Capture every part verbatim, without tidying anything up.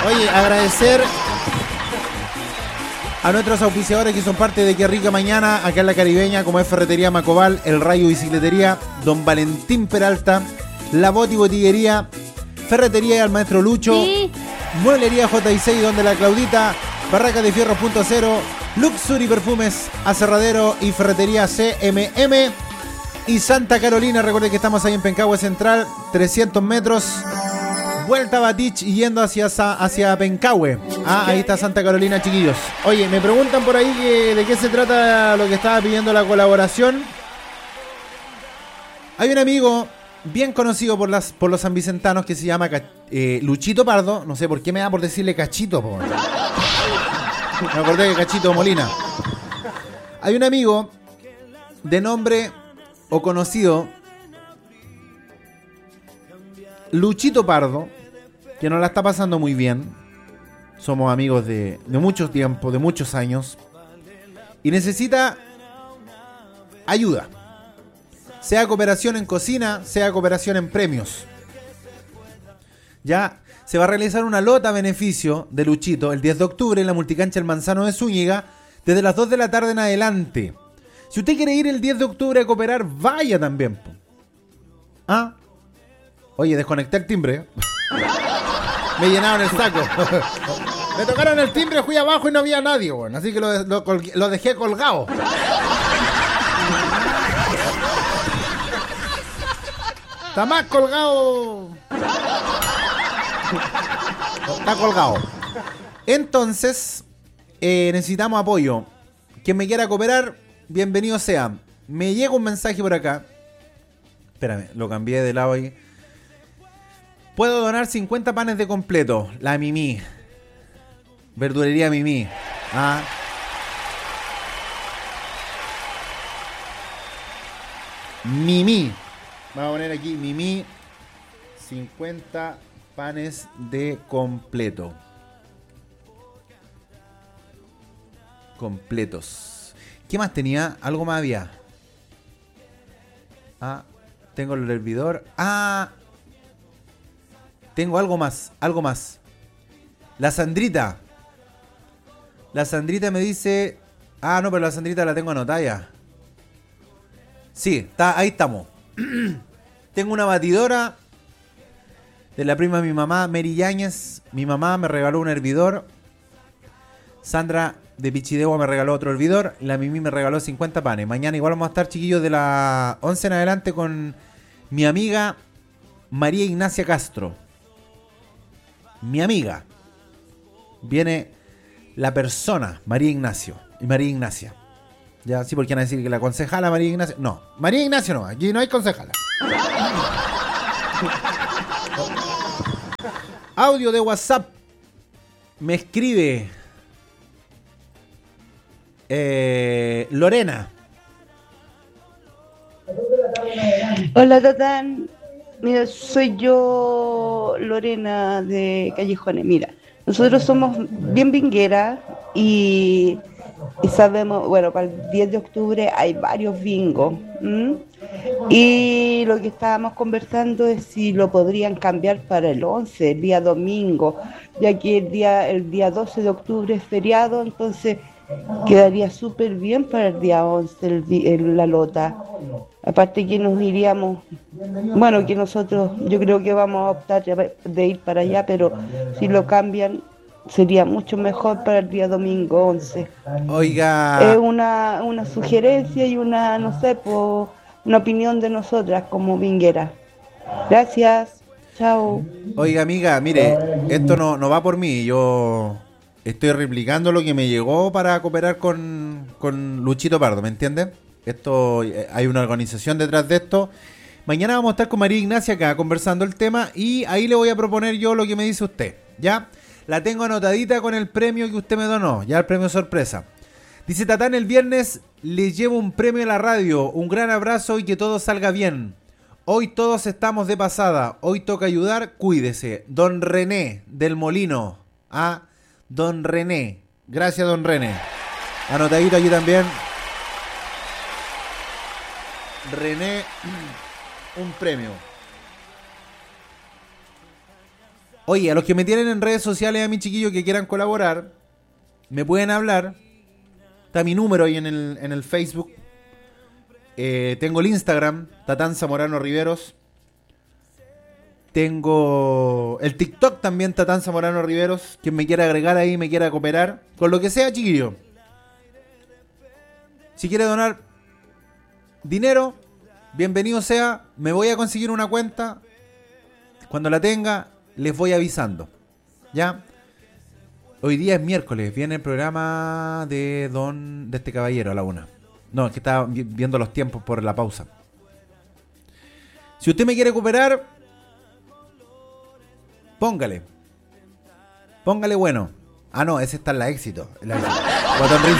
Oye, agradecer a nuestros auspiciadores que son parte de Qué Rica Mañana, acá en la Caribeña, como es Ferretería Macobal, El Rayo Bicicletería, Don Valentín Peralta, La Boti Botillería, Ferretería al Maestro Lucho, sí. Mueblería J seis, donde la Claudita, Barracas de Fierro punto cero, Luxury Perfumes, Aserradero y Ferretería C M M. Y Santa Carolina, recuerden que estamos ahí en Pencahue Central, trescientos metros, vuelta a Batich y yendo hacia, hacia Pencahue. Ah, ahí está Santa Carolina, chiquillos. Oye, me preguntan por ahí que, de qué se trata lo que estaba pidiendo la colaboración. Hay un amigo bien conocido por, las, por los sanvicentanos que se llama eh, Luchito Pardo. No sé por qué me da por decirle Cachito. Por... Me acordé de Cachito Molina. Hay un amigo de nombre o conocido Luchito Pardo, que nos la está pasando muy bien. Somos amigos de, de mucho tiempo, de muchos años, y necesita ayuda, sea cooperación en cocina, sea cooperación en premios. Ya se va a realizar una lota a beneficio de Luchito el diez de octubre en la multicancha El Manzano de Zúñiga, desde las dos de la tarde en adelante. Si usted quiere ir el diez de octubre a cooperar, vaya también. ¿Ah? Oye, desconecté el timbre. Me llenaron el saco. Me tocaron el timbre, fui abajo y no había nadie, bueno, así que lo, lo, lo dejé colgado. Está más colgado. Está colgado. Entonces, eh, necesitamos apoyo. Quien me quiera cooperar, bienvenido sea. Me llega un mensaje por acá. Espérame, lo cambié de lado ahí. Puedo donar cincuenta panes de completo. La Mimi. Verdulería Mimi. Ah. Mimi. Vamos a poner aquí Mimi. cincuenta panes de completo. Completos. ¿Qué más tenía? Algo más había. Ah, tengo el hervidor. Ah, tengo algo más, algo más. La Sandrita. La Sandrita me dice... Ah, no, pero la Sandrita la tengo anotada ya. Sí, está, ahí estamos. Tengo una batidora de la prima de mi mamá, Mary Yáñez. Mi mamá me regaló un hervidor. Sandra de Pichidegua me regaló otro hervidor. La Mimi me regaló cincuenta panes. Mañana igual vamos a estar, chiquillos, de las once en adelante con mi amiga María Ignacia Castro. Mi amiga. Viene la persona, María Ignacio. Y María Ignacia. Ya, sí, porque van a decir que la concejala María Ignacia. No, María Ignacio no, aquí no hay concejala. Audio de WhatsApp. Me escribe eh, Lorena. Hola, Tatán. Mira, soy yo, Lorena de Callejones. Mira, nosotros somos bien bingueras y, y sabemos, bueno, para el diez de octubre hay varios bingos. ¿m? Y lo que estábamos conversando es si lo podrían cambiar para el once, el día domingo, ya que el día, el día doce de octubre es feriado, entonces quedaría súper bien para el día once el, el, la lota. Aparte que nos iríamos, bueno, que nosotros yo creo que vamos a optar de ir para allá, pero si lo cambian sería mucho mejor para el día domingo once. Oiga. Es una, una sugerencia y una, no sé, pues, una opinión de nosotras como vingueras. Gracias, chao. Oiga, amiga, mire, esto no, no va por mí, yo estoy replicando lo que me llegó para cooperar con, con Luchito Pardo, ¿me entiende? Esto, hay una organización detrás de esto. Mañana vamos a estar con María Ignacia acá conversando el tema y ahí le voy a proponer yo lo que me dice usted, ¿ya? La tengo anotadita con el premio que usted me donó, ya el premio sorpresa. Dice Tatán, el viernes le llevo un premio a la radio, un gran abrazo y que todo salga bien. Hoy todos estamos de pasada, hoy toca ayudar, cuídese. Don René del Molino, ¿ah? Don René, gracias don René. Anotadito aquí también. René, un premio. Oye, a los que me tienen en redes sociales, a mis chiquillos que quieran colaborar, me pueden hablar. Está mi número ahí en el, en el Facebook. Eh, tengo el Instagram, Tatán Zamorano Riveros. Tengo el TikTok también, Tatán Zamorano Riveros. Quien me quiera agregar ahí, me quiera cooperar. Con lo que sea, chiquillo. Si quiere donar dinero, bienvenido sea. Me voy a conseguir una cuenta. Cuando la tenga, les voy avisando. ¿Ya? Hoy día es miércoles. Viene el programa de don de este caballero a la una. No, es que estaba viendo los tiempos por la pausa. Si usted me quiere cooperar, póngale. Póngale bueno. Ah, no, ese está en la éxito. En la éxito. Botón Rinse.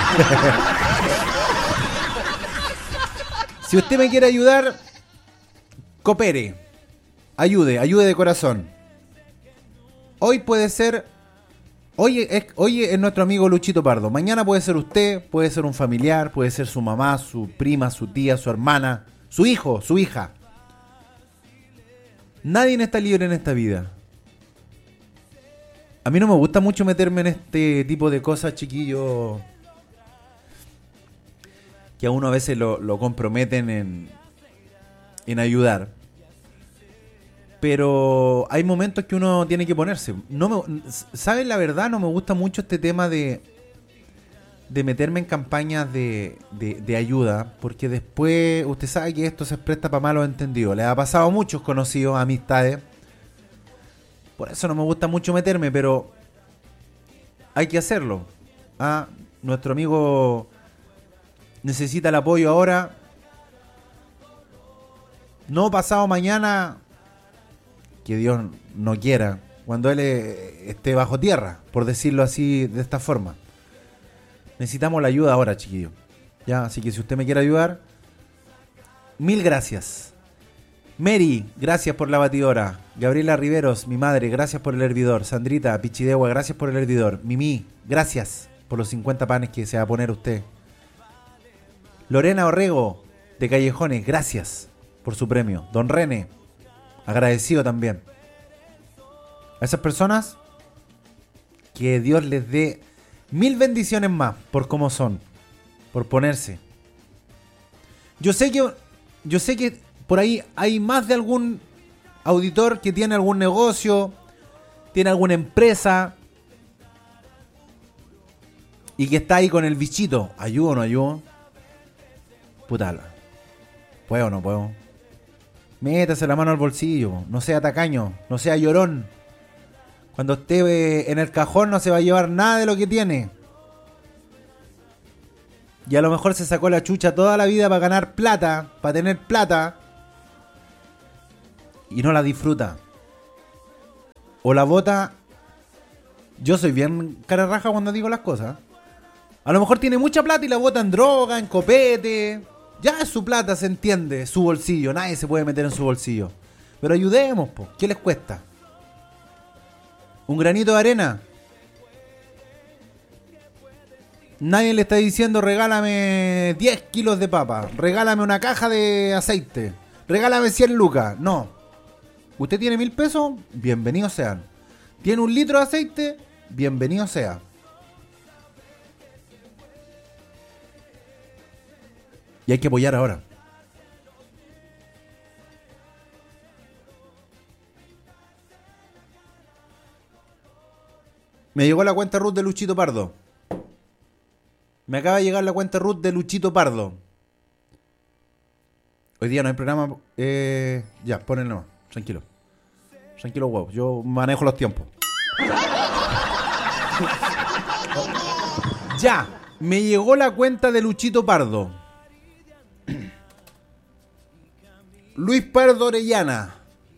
Si usted me quiere ayudar, coopere. Ayude, ayude de corazón. Hoy puede ser... Hoy es, hoy es nuestro amigo Luchito Pardo. Mañana puede ser usted, puede ser un familiar, puede ser su mamá, su prima, su tía, su hermana, su hijo, su hija. Nadie está libre en esta vida. A mí no me gusta mucho meterme en este tipo de cosas, chiquillos, que a uno a veces lo, lo comprometen en, en ayudar. Pero hay momentos que uno tiene que ponerse. No me, ¿saben la verdad? No me gusta mucho este tema de, de meterme en campañas de, de, de ayuda, porque después usted sabe que esto se presta para malos entendidos. Le ha pasado a muchos conocidos, amistades. Por eso no me gusta mucho meterme, pero hay que hacerlo. Ah, nuestro amigo necesita el apoyo ahora. No pasado mañana, que Dios no quiera, cuando él esté bajo tierra, por decirlo así, de esta forma. Necesitamos la ayuda ahora, chiquillo. Ya, así que si usted me quiere ayudar, mil gracias. Mary, gracias por la batidora. Gabriela Riveros, mi madre, gracias por el hervidor. Sandrita Pichidegua, gracias por el hervidor. Mimi, gracias por los cincuenta panes que se va a poner usted. Lorena Orrego, de Callejones, gracias por su premio. Don René, agradecido también. A esas personas, que Dios les dé mil bendiciones más por cómo son, por ponerse. Yo sé que, yo sé que por ahí hay más de algún auditor que tiene algún negocio, tiene alguna empresa y que está ahí con el bichito. ¿Ayudo o no ayudo? Puta, ¿puedo o no puedo? Métase la mano al bolsillo, no sea tacaño, no sea llorón. Cuando esté en el cajón no se va a llevar nada de lo que tiene. Y a lo mejor se sacó la chucha toda la vida para ganar plata, para tener plata, y no la disfruta. O la bota. Yo soy bien cara raja cuando digo las cosas. A lo mejor tiene mucha plata y la bota en droga, en copete. Ya es su plata, se entiende, su bolsillo. Nadie se puede meter en su bolsillo. Pero ayudemos, po. ¿Qué les cuesta? Un granito de arena. Nadie le está diciendo regálame diez kilos de papa, regálame una caja de aceite, regálame cien lucas. No. ¿Usted tiene mil pesos? Bienvenidos sean. ¿Tiene un litro de aceite? Bienvenido sea. Y hay que apoyar ahora. Me llegó la cuenta Ruth de Luchito Pardo. Me acaba de llegar la cuenta Ruth de Luchito Pardo. Hoy día no hay programa. Eh, ya, ponenlo. Tranquilo. Tranquilo, wow. Yo manejo los tiempos. Ya. Me llegó la cuenta de Luchito Pardo. Luis Pardo Orellana.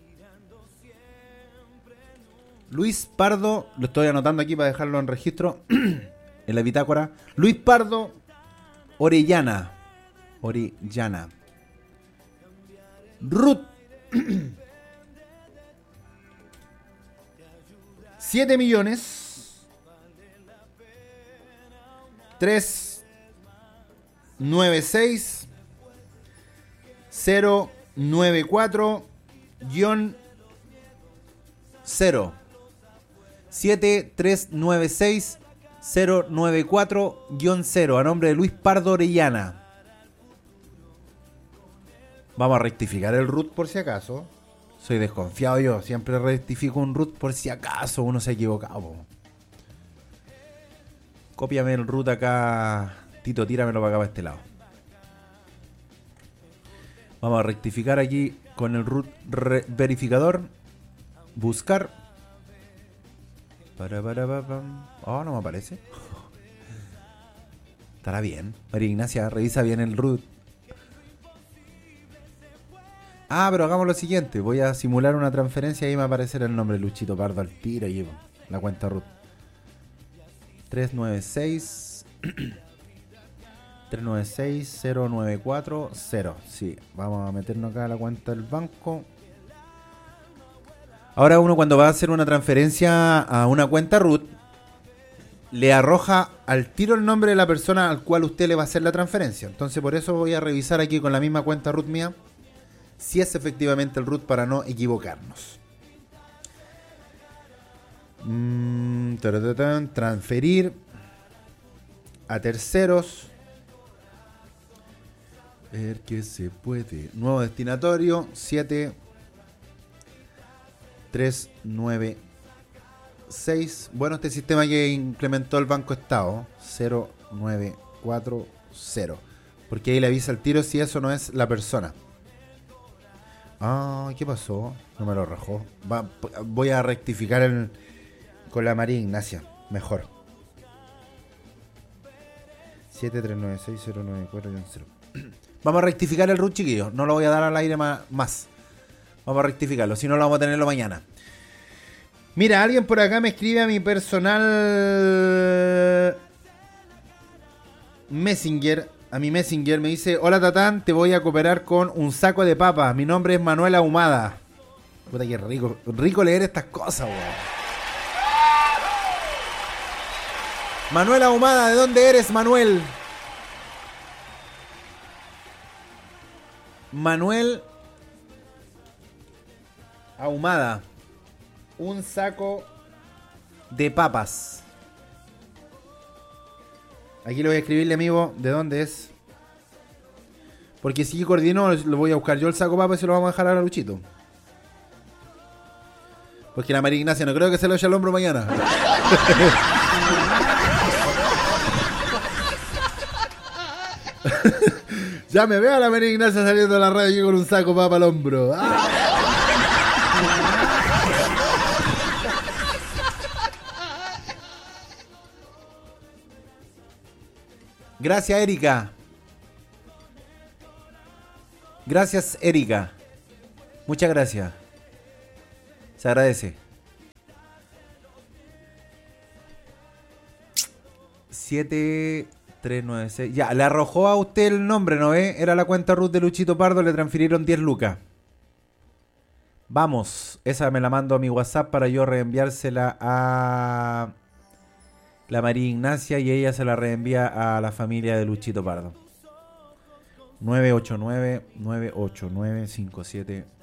Luis Pardo, lo estoy anotando aquí para dejarlo en registro, en la bitácora. Luis Pardo Orellana. Orellana. Ruth. siete millones. tres nueve seis cero nueve cuatro cero. siete tres nueve seis cero nueve cuatro cero a nombre de Luis Pardo Orellana. Vamos a rectificar el root por si acaso. Soy desconfiado yo, siempre rectifico un root por si acaso uno se ha equivocado. Po. Cópiame el root acá, Tito, tíramelo para acá, para este lado. Vamos a rectificar aquí con el root verificador. Buscar. Para, para, para, para. Oh, no me aparece. Estará bien. María Ignacia, revisa bien el root. Ah, pero hagamos lo siguiente. Voy a simular una transferencia y ahí me va a aparecer el nombre Luchito Pardo al tiro y llevo la cuenta root. tres nueve seis tres nueve seis cero nueve cuatro cero. Sí, vamos a meternos acá a la cuenta del banco. Ahora uno cuando va a hacer una transferencia a una cuenta root le arroja al tiro el nombre de la persona al cual usted le va a hacer la transferencia. Entonces por eso voy a revisar aquí con la misma cuenta root mía si es efectivamente el root para no equivocarnos. Mm, transferir a terceros. Ver qué se puede. Nuevo destinatario siete tres nueve seis. Bueno, este sistema que implementó el Banco Estado cero nueve cuatro cero. Porque ahí le avisa el tiro si eso no es la persona. Ah, ¿qué pasó? No me lo arrojó. Va, voy a rectificar el, con la María Ignacia. Mejor. siete tres nueve seis cero nueve cuatro cero. Vamos a rectificar el root, chiquillos. No lo voy a dar al aire más. Vamos a rectificarlo. Si no, lo vamos a tenerlo mañana. Mira, alguien por acá me escribe a mi personal Messenger. A mi Messenger me dice: hola Tatán, te voy a cooperar con un saco de papas. Mi nombre es Manuel Ahumada. Puta que rico, rico leer estas cosas, weón. Manuel Ahumada, ¿de dónde eres, Manuel? Manuel Ahumada. Un saco de papas. Aquí le voy a escribirle, amigo, de dónde es. Porque si coordino, lo voy a buscar yo el saco de papas y se lo vamos a dejar a Luchito. Porque la María Ignacia no creo que se lo eche al hombro mañana. Ya me veo a la María Ignacia saliendo de la radio aquí con un saco de papa al hombro. ¡Ah! Gracias, Erika. Gracias, Erika. Muchas gracias. Se agradece. siete tres nueve seis. Ya, le arrojó a usted el nombre, ¿no ve? Era la cuenta root de Luchito Pardo, le transfirieron diez lucas. Vamos, esa me la mando a mi WhatsApp para yo reenviársela a la María Ignacia y ella se la reenvía a la familia de Luchito Pardo. nueve ocho nueve nueve ocho nueve cinco siete